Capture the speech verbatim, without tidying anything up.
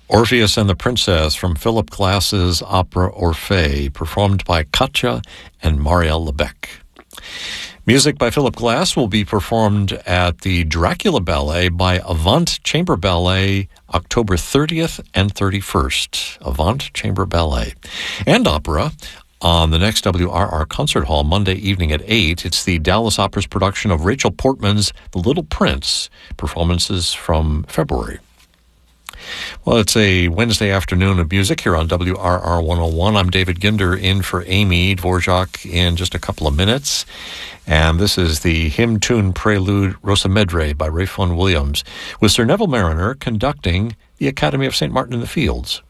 Orpheus and the Princess from Philip Glass's opera Orphée, performed by Katja and Marielle Lebec. Music by Philip Glass will be performed at the Dracula Ballet by Avant Chamber Ballet October thirtieth and thirty-first. Avant Chamber Ballet. And opera on the next W R R Concert Hall Monday evening at eight. It's the Dallas Opera's production of Rachel Portman's The Little Prince, performances from February. Well, it's a Wednesday afternoon of music here on W R R one oh one. I'm David Ginder in for Amy Dvorak in just a couple of minutes. And this is the hymn tune prelude Rosa Medre by Ray Vaughan Williams, with Sir Neville Marriner conducting the Academy of Saint Martin in the Fields.